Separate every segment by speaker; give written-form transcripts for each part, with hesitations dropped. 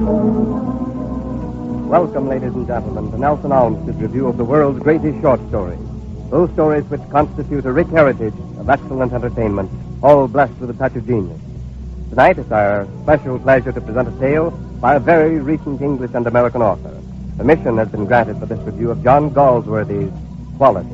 Speaker 1: Welcome, ladies and gentlemen, to Nelson Olmsted's review of the world's greatest short stories. Those stories which constitute a rich heritage of excellent entertainment, all blessed with a touch of genius. Tonight, it's our special pleasure to present a tale by a very recent English and American author. Permission has been granted for this review of John Galsworthy's Quality.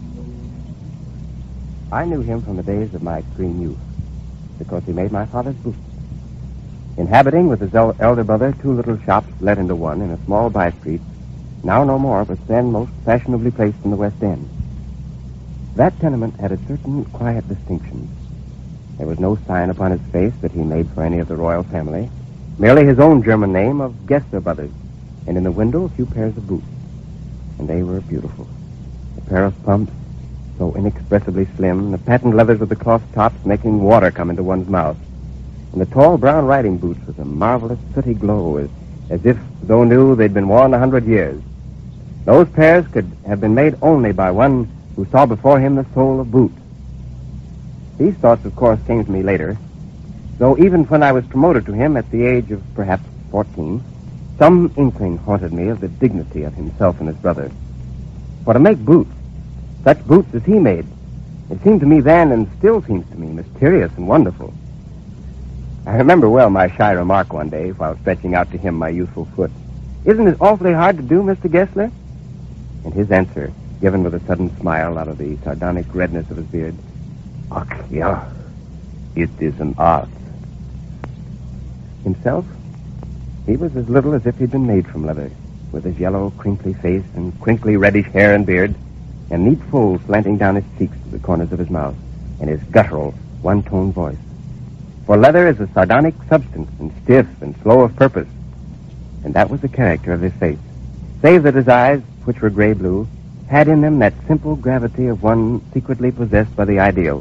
Speaker 2: I knew him from the days of my extreme youth, because he made my father's boots. Inhabiting with his elder brother two little shops let into one in a small by-street, now no more, but then most fashionably placed in the West End. That tenement had a certain quiet distinction. There was no sign upon his face that he made for any of the royal family, merely his own German name of Gessler Brothers, and in the window a few pairs of boots. And they were beautiful. A pair of pumps, so inexpressibly slim, the patent leathers with the cloth tops making water come into one's mouth, and the tall brown riding boots with a marvelous sooty glow, as if, though new, they'd been worn 100 years. Those pairs could have been made only by one who saw before him the soul of boot. These thoughts, of course, came to me later, though even when I was promoted to him at the age of perhaps 14, some inkling haunted me of the dignity of himself and his brother. For to make boots, such boots as he made, it seemed to me then, and still seems to me, mysterious and wonderful. I remember well my shy remark one day while stretching out to him my youthful foot. "Isn't it awfully hard to do, Mr. Gessler?" And his answer, given with a sudden smile out of the sardonic redness of his beard, "Ach, ja, it is an art." Himself, he was as little as if he'd been made from leather, with his yellow, crinkly face and crinkly reddish hair and beard, and neat folds slanting down his cheeks to the corners of his mouth, and his guttural, one-tone voice. For leather is a sardonic substance, and stiff and slow of purpose. And that was the character of his face, save that his eyes, which were gray-blue, had in them that simple gravity of one secretly possessed by the ideal.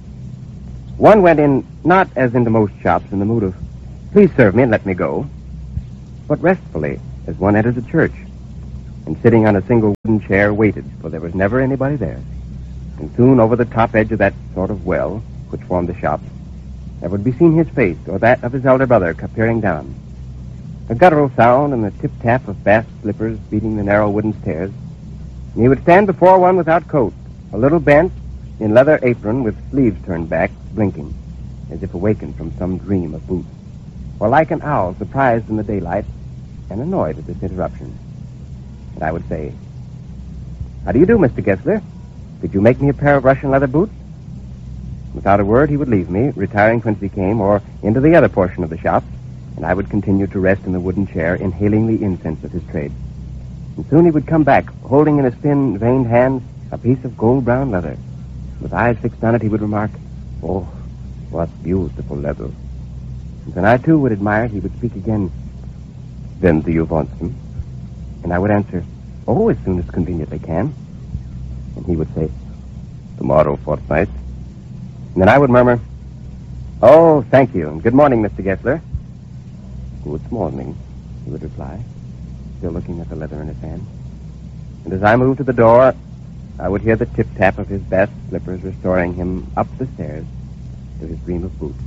Speaker 2: One went in, not as into most shops, in the mood of, "Please serve me and let me go," but restfully, as one enters a church, and sitting on a single wooden chair waited, for there was never anybody there. And soon over the top edge of that sort of well, which formed the shop, there would be seen his face, or that of his elder brother, peering down. A guttural sound and the tip-tap of bast slippers beating the narrow wooden stairs, and he would stand before one without coat, a little bent, in leather apron with sleeves turned back, blinking, as if awakened from some dream of boots, or like an owl surprised in the daylight and annoyed at this interruption. And I would say, "How do you do, Mr. Gessler? Could you make me a pair of Russian leather boots?" Without a word, he would leave me, retiring whence he came, or into the other portion of the shop, and I would continue to rest in the wooden chair, inhaling the incense of his trade. And soon he would come back, holding in his thin, veined hands a piece of gold-brown leather. With eyes fixed on it, he would remark, "Oh, what beautiful leather." And when I, too, would admire it, he would speak again, "When do you want them?" And I would answer, "Oh, as soon as conveniently can." And he would say, "Tomorrow fortnight." And then I would murmur, "Oh, thank you, and good morning, Mr. Gessler." "Good morning," he would reply, still looking at the leather in his hand. And as I moved to the door, I would hear the tip-tap of his bast slippers restoring him up the stairs to his dream of boots.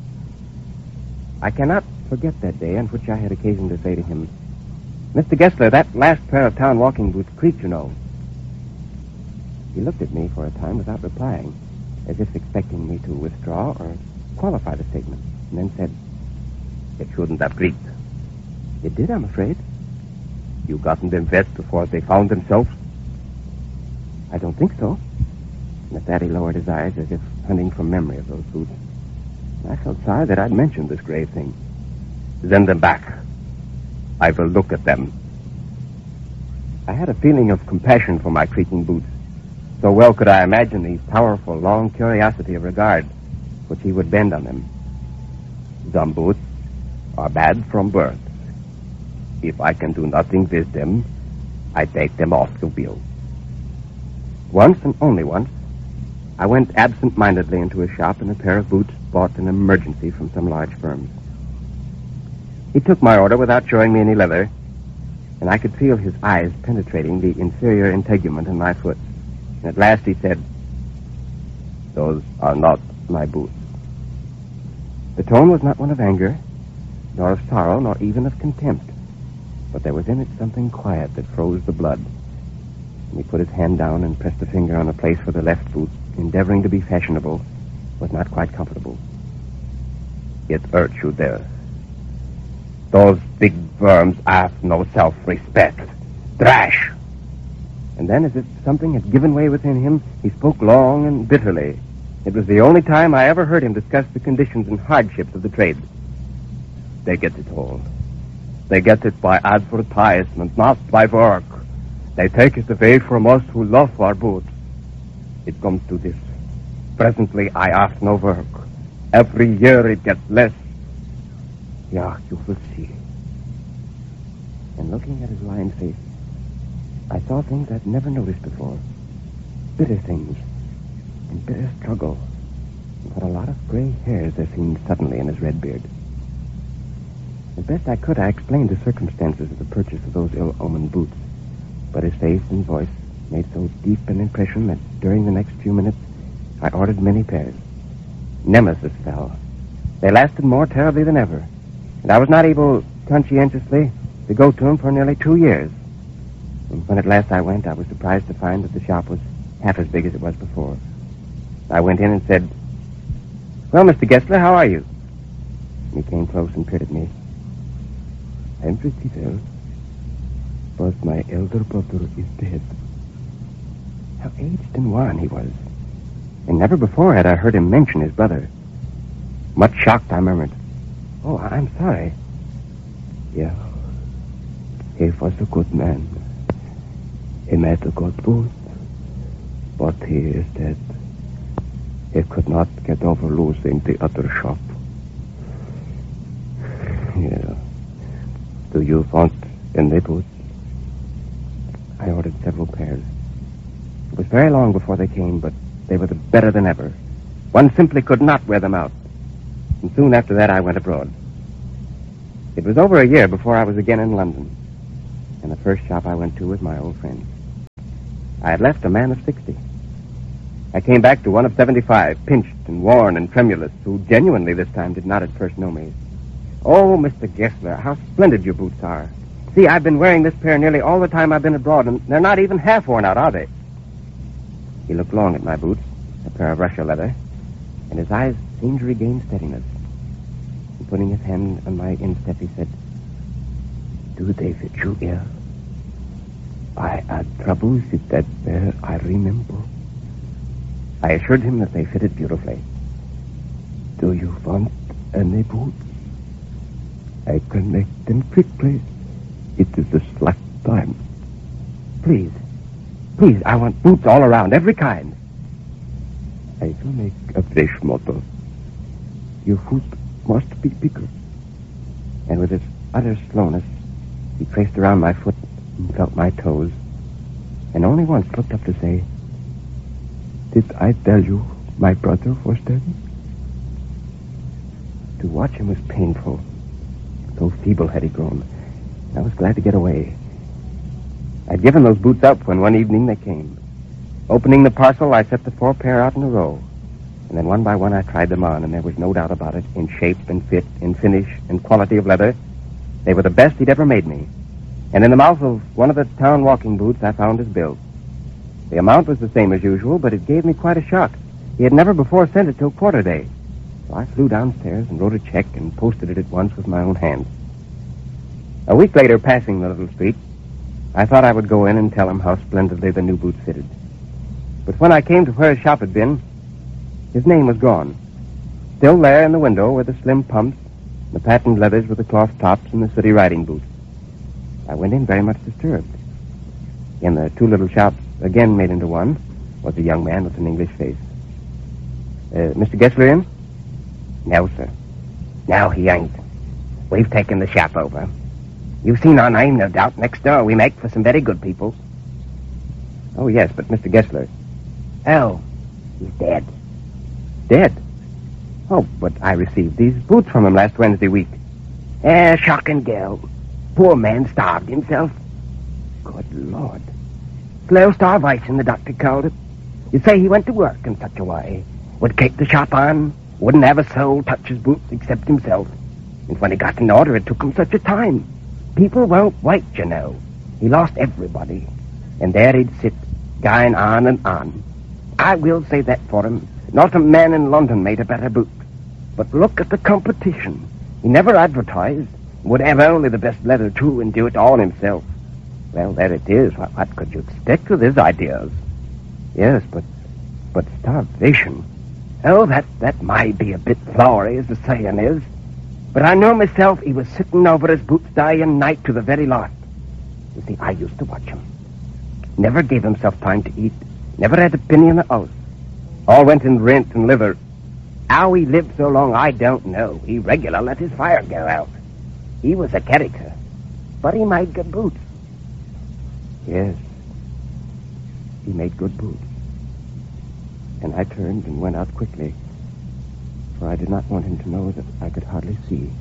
Speaker 2: I cannot forget that day on which I had occasion to say to him, "Mr. Gessler, that last pair of town walking boots creaked, you know." He looked at me for a time without replying, as if expecting me to withdraw or qualify the statement, and then said, "It shouldn't have creaked." "It did, I'm afraid." "You gotten them wet before they found themselves?" "I don't think so." And at that he lowered his eyes as if hunting for memory of those boots. And I felt sorry that I'd mentioned this grave thing. "Send them back. I will look at them." I had a feeling of compassion for my creaking boots. So well could I imagine the powerful, long curiosity of regard which he would bend on them. "Some boots are bad from birth. If I can do nothing with them, I take them off the wheel." Once, and only once, I went absent-mindedly into a shop in a pair of boots bought in emergency from some large firms. He took my order without showing me any leather, and I could feel his eyes penetrating the inferior integument in my foot. And at last he said, "Those are not my boots." The tone was not one of anger, nor of sorrow, nor even of contempt. But there was in it something quiet that froze the blood. And he put his hand down and pressed a finger on a place where the left boot, endeavoring to be fashionable, was not quite comfortable. It hurts you there. Those big worms have no self-respect. Trash! And then, as if something had given way within him, he spoke long and bitterly. It was the only time I ever heard him discuss the conditions and hardships of the trade. They get it all. They get it by advertisement, not by work. They take it away from us who love our boots. It comes to this. Presently, I ask no work. Every year it gets less. Yeah, you will see. And looking at his lined face, I saw things I'd never noticed before. Bitter things. And bitter struggle. And what a lot of gray hairs there seemed suddenly in his red beard. As best I could, I explained the circumstances of the purchase of those ill-omened boots. But his face and voice made so deep an impression that during the next few minutes, I ordered many pairs. Nemesis fell. They lasted more terribly than ever. And I was not able, conscientiously, to go to him for nearly 2 years. And when at last I went, I was surprised to find that the shop was half as big as it was before. I went in and said, "Well, Mr. Gessler, how are you?" And he came close and peered at me. "I'm pretty well, but my elder brother is dead." How aged and wan he was. And never before had I heard him mention his brother. Much shocked, I murmured, "Oh, I'm sorry." "Yeah, he was a good man. He made a good boot, but he is dead. He could not get over losing the other shop." "Yeah. Do you want any boots?" I ordered several pairs. It was very long before they came, but they were better than ever. One simply could not wear them out. And soon after that, I went abroad. It was over a year before I was again in London, and the first shop I went to was my old friend. I had left a man of 60. I came back to one of 75, pinched and worn and tremulous, who genuinely this time did not at first know me. "Oh, Mr. Gessler, how splendid your boots are. See, I've been wearing this pair nearly all the time I've been abroad, and they're not even half worn out, are they?" He looked long at my boots, a pair of Russia leather, and his eyes seemed to regain steadiness. And putting his hand on my instep, he said, "Do they fit you here? I had troubles with that pair, I remember." I assured him that they fitted beautifully. "Do you want any boots? I can make them quickly. It is a slack time." Please, I want boots all around, every kind." "I will make a fresh model. Your foot must be bigger." And with his utter slowness, he traced around my foot and felt my toes, and only once looked up to say, "Did I tell you my brother was dead?" To watch him was painful. So feeble had he grown. I was glad to get away. I'd given those boots up when one evening they came. Opening the parcel, I set the 4 pair out in a row. And then one by one I tried them on, and there was no doubt about it. In shape and fit, in finish and quality of leather, they were the best he'd ever made me. And in the mouth of one of the town walking boots, I found his bill. The amount was the same as usual, but it gave me quite a shock. He had never before sent it till quarter day. So I flew downstairs and wrote a check and posted it at once with my own hand. A week later, passing the little street, I thought I would go in and tell him how splendidly the new boots fitted. But when I came to where his shop had been, his name was gone. Still there in the window were the slim pumps, the patent leathers with the cloth tops, and the sooty riding boots. I went in very much disturbed. In the 2 little shops, again made into one, was a young man with an English face. "Mr. Gessler in?" "No, sir. No, he ain't. We've taken the shop over. You've seen our name, no doubt. Next door we make for some very good people." "Oh, yes, but Mr. Gessler..." "Oh, he's dead." "Dead? Oh, but I received these boots from him last Wednesday week." Shocking girl. Poor man starved himself." "Good Lord." "Slow starvation, the doctor called it. You say he went to work in such a way. Would keep the shop on, wouldn't have a soul touch his boots except himself. And when he got in order, it took him such a time. People won't wait, you know. He lost everybody. And there he'd sit, going on and on. I will say that for him. Not a man in London made a better boot. But look at the competition. He never advertised. Would have only the best leather, too, and do it all himself. Well, there it is. What could you expect with his ideas? Yes, but starvation. Oh, that might be a bit flowery, as the saying is. But I know myself he was sitting over his boots day and night to the very last. You see, I used to watch him. Never gave himself time to eat. Never had a penny in the house. All went in rent and liver. How he lived so long, I don't know. He regular let his fire go out. He was a character. But he made good boots. Yes. He made good boots. And I turned and went out quickly, for I did not want him to know that I could hardly see.